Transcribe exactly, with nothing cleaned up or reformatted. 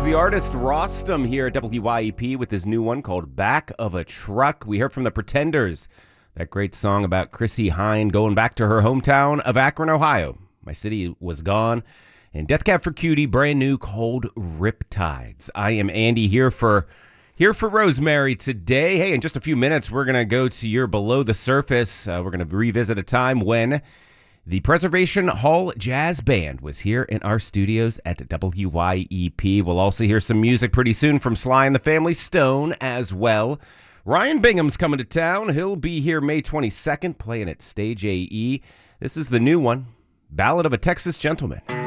the artist Rostam here at W Y E P with his new one called Back of a Truck. We heard from the Pretenders, that great song about Chrissie Hynde going back to her hometown of Akron, Ohio. My City Was Gone. And Death Cab for Cutie, brand new, called Riptides. I am Andy here for here for Rosemary today. Hey, in just a few minutes, we're going to go to your Below the Surface. Uh, we're going to revisit a time when the Preservation Hall Jazz Band was here in our studios at W Y E P. We'll also hear some music pretty soon from Sly and the Family Stone as well. Ryan Bingham's coming to town. He'll be here May twenty-second playing at Stage A E. This is the new one, Ballad of a Texas Gentleman.